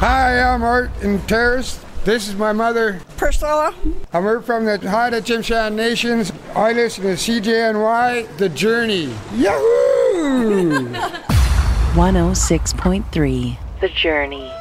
Hi, I'm Art in Terrace. This is my mother, Priscilla. I'm from the Haida Tsimshian Nations. I listen to CJNY, The Journey. Yahoo! 106.3, The Journey.